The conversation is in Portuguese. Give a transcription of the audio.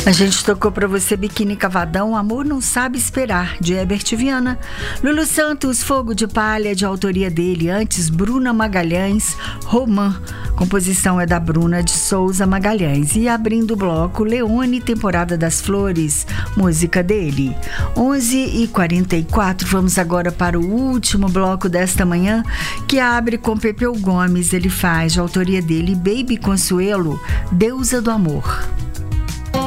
A gente tocou pra você Biquíni Cavadão, Amor Não Sabe Esperar, de Herbert Viana. Lulu Santos, Fogo de Palha, de autoria dele. Antes, Bruna Magalhães, Romã. Composição é da Bruna de Souza Magalhães. E abrindo o bloco, Leone, Temporada das Flores, música dele. 11h44, vamos agora para o último bloco desta manhã, que abre com Pepeu Gomes. Ele faz, de autoria dele, Baby Consuelo, Deusa do Amor.